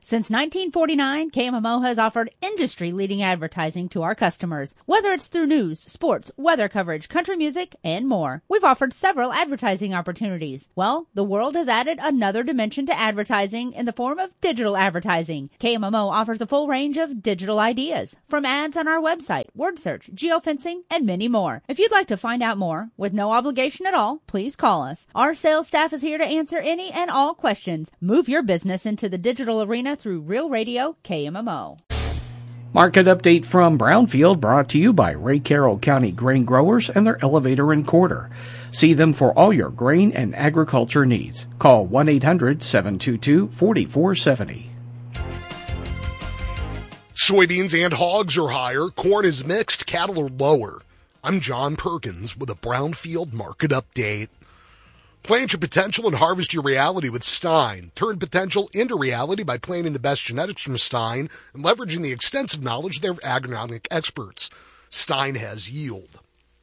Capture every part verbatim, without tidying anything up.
Since nineteen forty-nine, K M M O has offered industry-leading advertising to our customers, whether it's through news, sports, weather coverage, country music, and more. We've offered several advertising opportunities. Well, the world has added another dimension to advertising in the form of digital advertising. K M M O offers a full range of digital ideas, from ads on our website, word search, geofencing, and many more. If you'd like to find out more, with no obligation at all, please call us. Our sales staff is here to answer any and all questions. Move your business into the digital arena through Real Radio K M M O. Market update from Brownfield brought to you by Ray Carroll County Grain Growers and their elevator and quarter. See them for all your grain and agriculture needs. Call one eight hundred seven two two four four seven zero. Soybeans and hogs are higher. Corn is mixed. Cattle are lower. I'm John Perkins with a Brownfield market update. Plant your potential and harvest your reality with Stein. Turn potential into reality by planting the best genetics from Stein and leveraging the extensive knowledge of their agronomic experts. Stein has yield.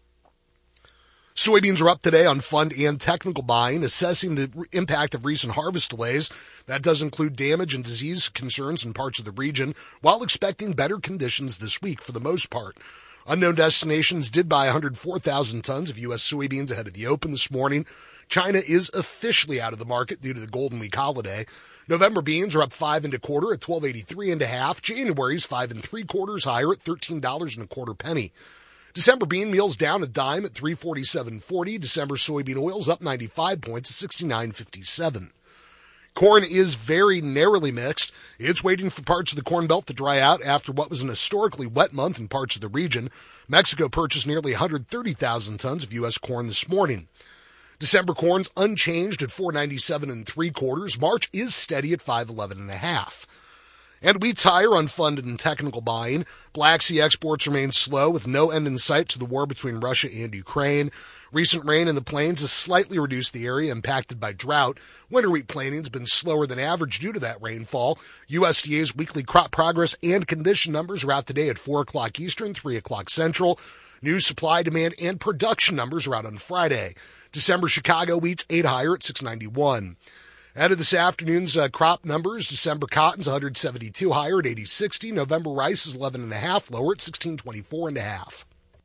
Soybeans are up today on fund and technical buying, assessing the impact of recent harvest delays. That does include damage and disease concerns in parts of the region, while expecting better conditions this week for the most part. Unknown Destinations did buy one hundred four thousand tons of U S soybeans ahead of the open this morning. China is officially out of the market due to the Golden Week holiday. November beans are up five and a quarter at twelve eighty-three and a half. January's five and three quarters higher at thirteen dollars and a quarter penny. December bean meal's down a dime at three forty-seven forty. December soybean oil's up ninety-five points at sixty-nine fifty-seven. Corn is very narrowly mixed. It's waiting for parts of the Corn Belt to dry out after what was an historically wet month in parts of the region. Mexico purchased nearly one hundred thirty thousand tons of U S corn this morning. December corn's unchanged at four ninety-seven and three quarters. March is steady at five eleven and a half. And wheat's higher on funded and technical buying. Black Sea exports remain slow with no end in sight to the war between Russia and Ukraine. Recent rain in the plains has slightly reduced the area impacted by drought. Winter wheat planting has been slower than average due to that rainfall. U S D A's weekly crop progress and condition numbers are out today at four o'clock Eastern, three o'clock Central. New supply, demand, and production numbers are out on Friday. December Chicago wheat's eight higher at six ninety-one. Ahead of this afternoon's uh, crop numbers, December cotton's one hundred seventy-two higher at eighty sixty. November rice is eleven and a half lower at sixteen twenty-four and a half.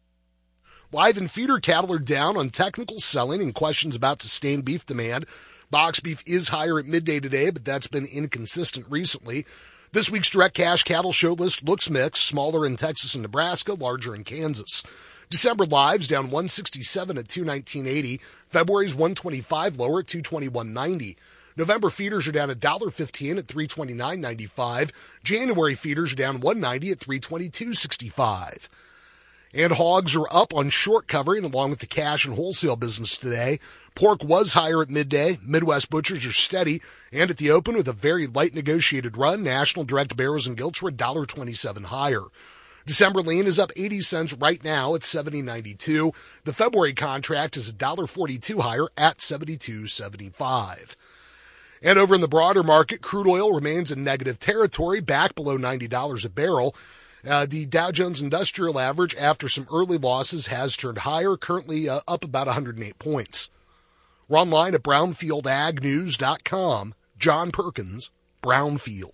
Live and feeder cattle are down on technical selling and questions about sustained beef demand. Box beef is higher at midday today, but that's been inconsistent recently. This week's direct cash cattle show list looks mixed, smaller in Texas and Nebraska, larger in Kansas. December lives down one sixty-seven at two nineteen eighty. February's one twenty-five lower at two twenty-one ninety. November feeders are down one fifteen at three twenty-nine ninety-five. January feeders are down one ninety at three twenty-two sixty-five. And hogs are up on short covering along with the cash and wholesale business today. Pork was higher at midday. Midwest butchers are steady. And at the open with a very light negotiated run, national direct barrels and gilts were one dollar twenty-seven higher. December lean is up eighty cents right now at seventy ninety-two. The February contract is one dollar forty-two higher at seventy-two seventy-five. And over in the broader market, crude oil remains in negative territory, back below ninety dollars a barrel. Uh, the Dow Jones Industrial Average, after some early losses, has turned higher, currently uh, up about one hundred eight points. We're online at brownfield ag news dot com. John Perkins, Brownfield.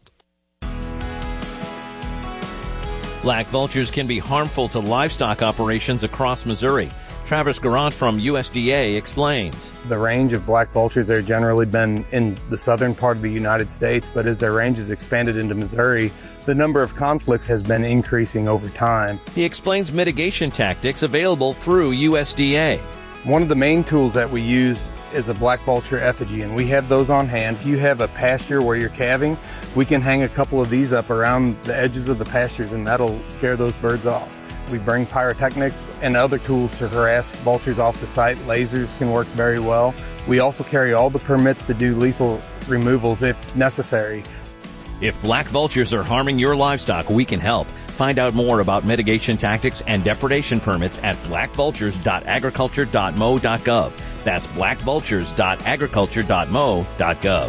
Black vultures can be harmful to livestock operations across Missouri. Travis Garant from U S D A explains. The range of black vultures have generally been in the southern part of the United States, but as their range has expanded into Missouri, the number of conflicts has been increasing over time. He explains mitigation tactics available through U S D A. One of the main tools that we use is a black vulture effigy, and we have those on hand. If you have a pasture where you're calving, we can hang a couple of these up around the edges of the pastures, and that'll scare those birds off. We bring pyrotechnics and other tools to harass vultures off the site. Lasers can work very well. We also carry all the permits to do lethal removals if necessary. If black vultures are harming your livestock, we can help. Find out more about mitigation tactics and depredation permits at black vultures dot agriculture dot mo dot gov. That's black vultures dot agriculture dot mo dot gov.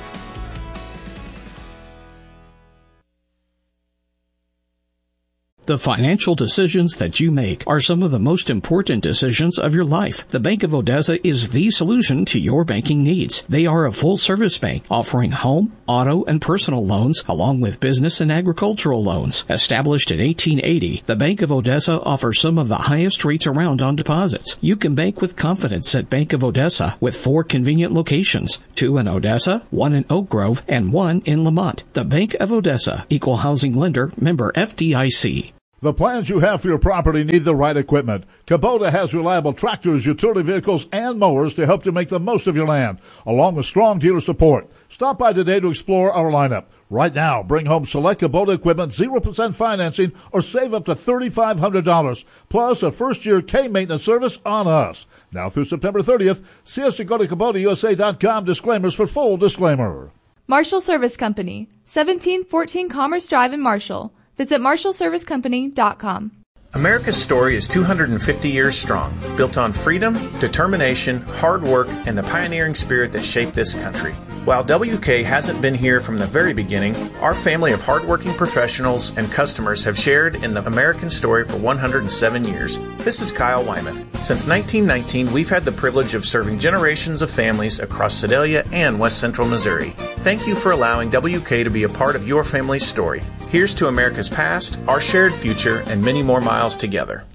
The financial decisions that you make are some of the most important decisions of your life. The Bank of Odessa is the solution to your banking needs. They are a full-service bank offering home, auto, and personal loans along with business and agricultural loans. Established in eighteen eighty, the Bank of Odessa offers some of the highest rates around on deposits. You can bank with confidence at Bank of Odessa with four convenient locations, two in Odessa, one in Oak Grove, and one in Lamont. The Bank of Odessa, Equal Housing Lender, member F D I C. The plans you have for your property need the right equipment. Kubota has reliable tractors, utility vehicles, and mowers to help you make the most of your land, along with strong dealer support. Stop by today to explore our lineup. Right now, bring home select Kubota equipment, zero percent financing, or save up to three thousand five hundred dollars, plus a first-year K-maintenance service on us. Now through September thirtieth, see us at go to Kubota U S A dot com. Disclaimers for full disclaimer. Marshall Service Company, seventeen fourteen Commerce Drive in Marshall. Visit marshall service company dot com. America's story is two hundred fifty years strong, built on freedom, determination, hard work, and the pioneering spirit that shaped this country. While W K hasn't been here from the very beginning, our family of hardworking professionals and customers have shared in the American story for one hundred seven years. This is Kyle Wymuth. Since nineteen nineteen, we've had the privilege of serving generations of families across Sedalia and West Central Missouri. Thank you for allowing W K to be a part of your family's story. Here's to America's past, our shared future, and many more miles together.